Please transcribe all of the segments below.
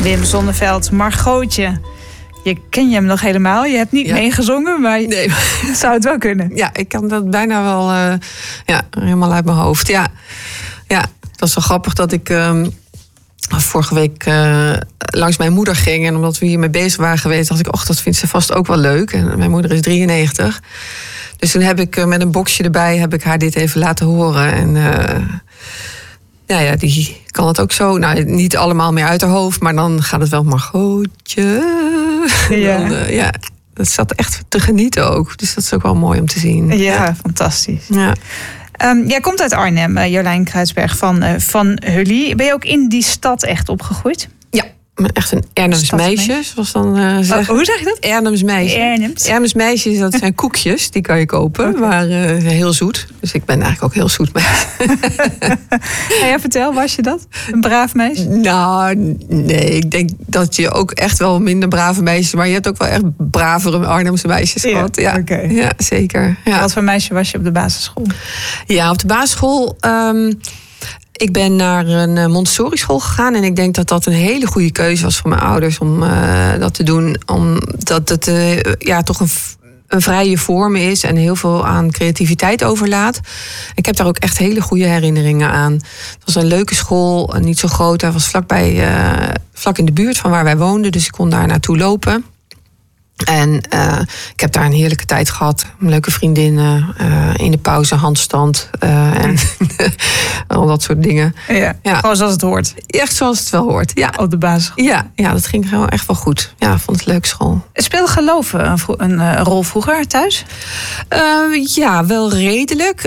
Wim Sonneveld, Margootje. Ken je hem nog helemaal? Je hebt niet meegezongen, maar nee. Zou het wel kunnen? Ja, ik kan dat bijna wel helemaal uit mijn hoofd. Ja, dat is wel grappig dat ik vorige week langs mijn moeder ging. En omdat we hiermee bezig waren geweest, dacht ik, dat vindt ze vast ook wel leuk. En mijn moeder is 93. Dus toen heb ik met een boxje erbij haar dit even laten horen. En die kan het ook zo. Nou, niet allemaal meer uit haar hoofd, maar dan gaat het wel Margootje. Ja. Dat zat echt te genieten ook. Dus dat is ook wel mooi om te zien. Ja, fantastisch. Ja. Jij komt uit Arnhem, Jolijn Kruidsberg van Hully. Ben je ook in die stad echt opgegroeid? Ja, echt een Arnhems meisje, zoals dan zeggen. Hoe zeg je dat? Arnhems meisje. Arnhems meisjes, dat zijn koekjes, die kan je kopen. Okay. Maar heel zoet. Dus ik ben eigenlijk ook heel zoet meisje. Ja, vertel, was je dat? Een braaf meisje? Nou, nee. Ik denk dat je ook echt wel minder brave meisjes... maar je hebt ook wel echt bravere Arnhemse meisjes gehad. Ja, okay. Ja, zeker. Ja. Wat voor meisje was je op de basisschool? Ja, op de basisschool... Ik ben naar een Montessori-school gegaan. En ik denk dat dat een hele goede keuze was voor mijn ouders om dat te doen. Omdat het toch een vrije vorm is en heel veel aan creativiteit overlaat. Ik heb daar ook echt hele goede herinneringen aan. Het was een leuke school, niet zo groot. Hij was vlak in de buurt van waar wij woonden. Dus ik kon daar naartoe lopen. En ik heb daar een heerlijke tijd gehad. Leuke vriendinnen, in de pauze handstand en al dat soort dingen. Ja, gewoon zoals het hoort. Echt zoals het wel hoort, ja. Op de basisschool. Ja, dat ging gewoon echt wel goed. Ja, ik vond het een leuke school. Speelde geloof een rol vroeger thuis? Ja, wel redelijk.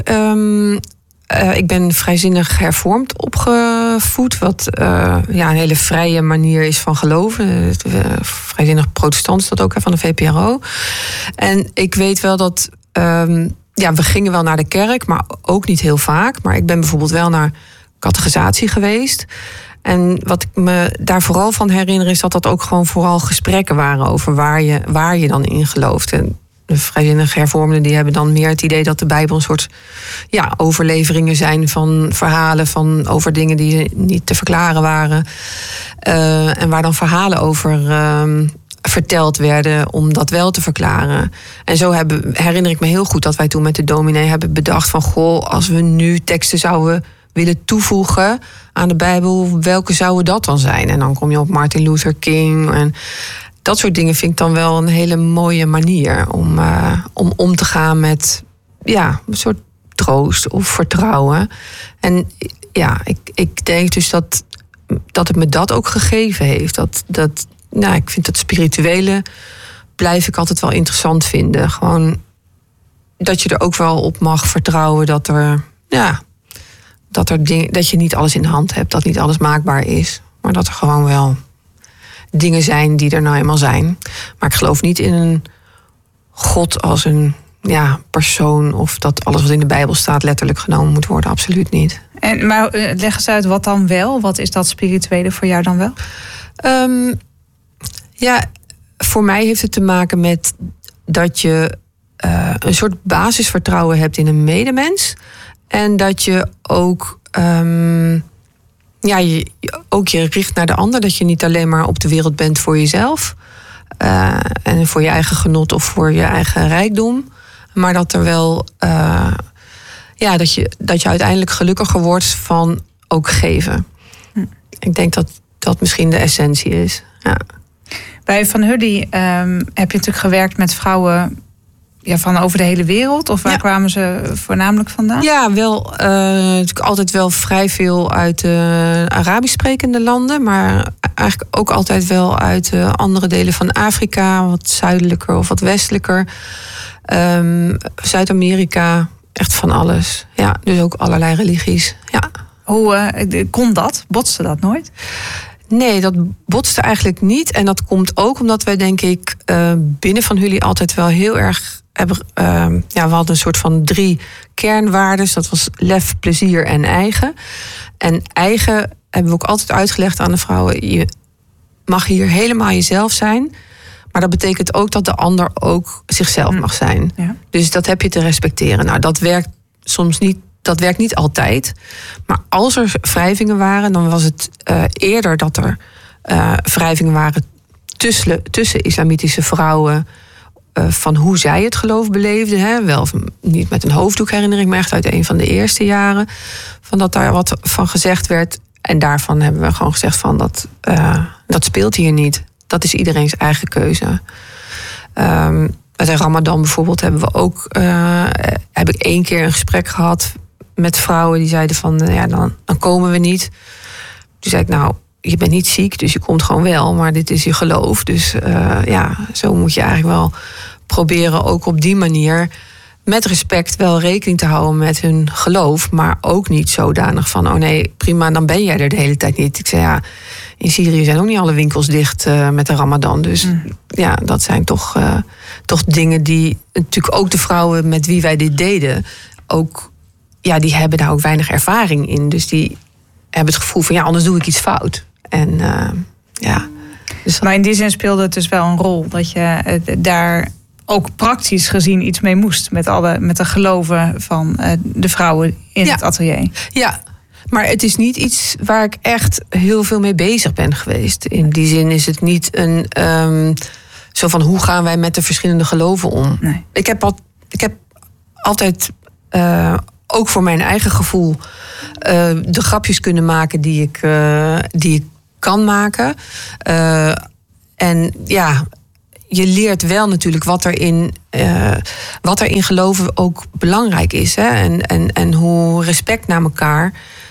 Ik ben vrijzinnig hervormd opgevoed. Wat een hele vrije manier is van geloven. Vrijzinnig protestant is dat ook, van de VPRO. En ik weet wel dat... we gingen wel naar de kerk, maar ook niet heel vaak. Maar ik ben bijvoorbeeld wel naar catechisatie geweest. En wat ik me daar vooral van herinner... is dat dat ook gewoon vooral gesprekken waren... over waar je dan in gelooft. En de vrijzinnig hervormden die hebben dan meer het idee dat de Bijbel een soort overleveringen zijn van verhalen over dingen die niet te verklaren waren. En waar dan verhalen over verteld werden om dat wel te verklaren. En zo herinner ik me heel goed dat wij toen met de dominee hebben bedacht van als we nu teksten zouden willen toevoegen aan de Bijbel, welke zouden dat dan zijn? En dan kom je op Martin Luther King en dat soort dingen vind ik dan wel een hele mooie manier om te gaan met een soort troost of vertrouwen. En ik denk dus dat het me dat ook gegeven heeft. Ik vind dat spirituele blijf ik altijd wel interessant vinden. Gewoon dat je er ook wel op mag vertrouwen dat dat je niet alles in de hand hebt, dat niet alles maakbaar is, maar dat er gewoon wel dingen zijn die er nou eenmaal zijn. Maar ik geloof niet in een God als een persoon, of dat alles wat in de Bijbel staat letterlijk genomen moet worden. Absoluut niet. Maar leg eens uit, wat dan wel? Wat is dat spirituele voor jou dan wel? Voor mij heeft het te maken met dat je een soort basisvertrouwen hebt in een medemens. En dat je ook je richt naar de ander. Dat je niet alleen maar op de wereld bent voor jezelf. En voor je eigen genot of voor je eigen rijkdom. Maar dat er wel dat je uiteindelijk gelukkiger wordt van ook geven. Ik denk dat dat misschien de essentie is. Ja. Bij Van Hully heb je natuurlijk gewerkt met vrouwen van over de hele wereld? Of waar kwamen ze voornamelijk vandaan? Ja, wel. Natuurlijk altijd wel vrij veel uit Arabisch sprekende landen. Maar eigenlijk ook altijd wel uit andere delen van Afrika. Wat zuidelijker of wat westelijker. Zuid-Amerika. Echt van alles. Ja, dus ook allerlei religies. Ja. Hoe kon dat? Botste dat nooit? Nee, dat botste eigenlijk niet. En dat komt ook omdat wij, denk ik, binnen Van Hully altijd wel heel erg hebben. We hadden een soort van 3 kernwaarden. Dat was lef, plezier en eigen. En eigen hebben we ook altijd uitgelegd aan de vrouwen. Je mag hier helemaal jezelf zijn. Maar dat betekent ook dat de ander ook zichzelf mag zijn. Ja. Dus dat heb je te respecteren. Nou, dat werkt soms niet. Dat werkt niet altijd. Maar als er wrijvingen waren, dan was het eerder dat er wrijvingen waren tussen islamitische vrouwen, van hoe zij het geloof beleefden. Hè? Wel niet met een hoofddoek, herinner ik me echt uit een van de eerste jaren. Van dat daar wat van gezegd werd. En daarvan hebben we gewoon gezegd van dat speelt hier niet. Dat is iedereen's eigen keuze. Met de Ramadan bijvoorbeeld heb ik 1 keer een gesprek gehad met vrouwen die zeiden van dan komen we niet. Toen zei ik, nou, je bent niet ziek, dus je komt gewoon wel, maar dit is je geloof. Dus zo moet je eigenlijk wel proberen ook op die manier met respect wel rekening te houden met hun geloof, maar ook niet zodanig van, oh nee, prima, dan ben jij er de hele tijd niet. Ik zei, in Syrië zijn ook niet alle winkels dicht met de Ramadan. Dus dat zijn toch dingen die natuurlijk ook de vrouwen met wie wij dit deden, ook, die hebben daar ook weinig ervaring in. Dus die hebben het gevoel van, anders doe ik iets fout. En dus maar in die zin speelde het dus wel een rol dat je daar ook praktisch gezien iets mee moest met de geloven van de vrouwen in het atelier. Ja, maar het is niet iets waar ik echt heel veel mee bezig ben geweest. In die zin is het niet een zo van, hoe gaan wij met de verschillende geloven om? Nee. Ik heb altijd ook voor mijn eigen gevoel de grapjes kunnen maken die ik kan maken. Je leert wel natuurlijk wat er in geloven ook belangrijk is. Hè? En hoe respect naar elkaar,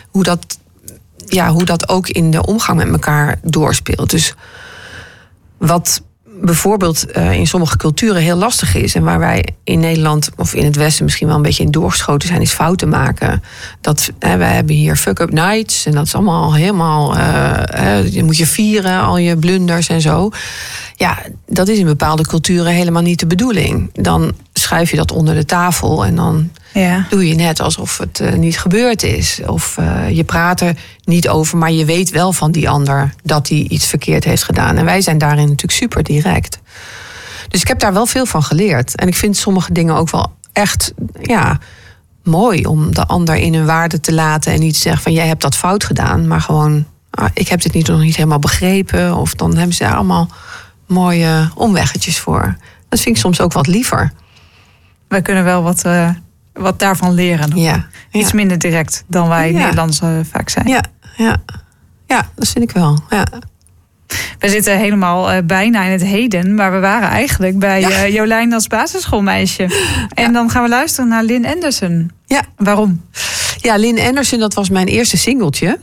hoe dat ook in de omgang met elkaar doorspeelt. Dus wat bijvoorbeeld in sommige culturen heel lastig is, en waar wij in Nederland of in het Westen misschien wel een beetje in doorgeschoten zijn, is fouten maken. Wij hebben hier fuck-up nights en dat is allemaal helemaal, je moet je vieren, al je blunders en zo. Ja, dat is in bepaalde culturen helemaal niet de bedoeling. Dan schuif je dat onder de tafel en dan doe je net alsof het niet gebeurd is. Of je praat er niet over, maar je weet wel van die ander dat hij iets verkeerd heeft gedaan. En wij zijn daarin natuurlijk super direct. Dus ik heb daar wel veel van geleerd. En ik vind sommige dingen ook wel echt mooi om de ander in hun waarde te laten en niet te zeggen van, jij hebt dat fout gedaan, maar gewoon, ik heb dit nog niet helemaal begrepen. Of dan hebben ze daar allemaal mooie omweggetjes voor. Dat vind ik soms ook wat liever. Wij kunnen wel wat daarvan leren. Ja. Iets minder direct dan wij Nederlands vaak zijn. Ja, dat vind ik wel. Ja. We zitten helemaal bijna in het heden, maar we waren eigenlijk bij Jolijn als basisschoolmeisje. En dan gaan we luisteren naar Lynn Anderson. Ja. Waarom? Ja, Lynn Anderson, dat was mijn eerste singeltje.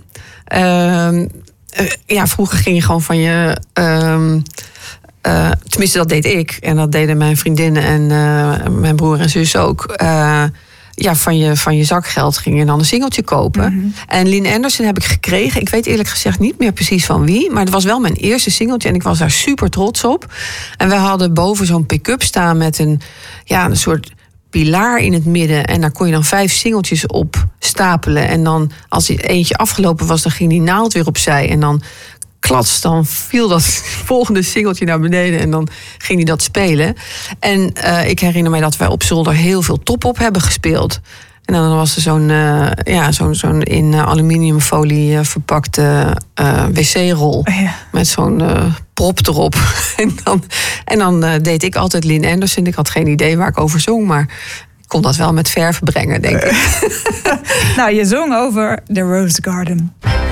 Vroeger ging je gewoon van je, tenminste dat deed ik. En dat deden mijn vriendinnen en mijn broer en zus ook. Van je zakgeld ging je dan een singeltje kopen. Mm-hmm. En Lynn Anderson heb ik gekregen. Ik weet eerlijk gezegd niet meer precies van wie. Maar het was wel mijn eerste singeltje. En ik was daar super trots op. En we hadden boven zo'n pick-up staan met een soort pilaar in het midden. En daar kon je dan 5 singeltjes op stapelen. En dan, als eentje afgelopen was, dan ging die naald weer opzij. En dan klats, dan viel dat volgende singeltje naar beneden. En dan ging hij dat spelen. En ik herinner mij dat wij op zolder heel veel Top Op hebben gespeeld. En dan was er zo'n in aluminiumfolie verpakte wc-rol. Met zo'n prop erop. en dan deed ik altijd Lynn Anderson. Ik had geen idee waar ik over zong, maar ik kon dat wel met verf brengen, denk ik. Nou, je zong over The Rose Garden.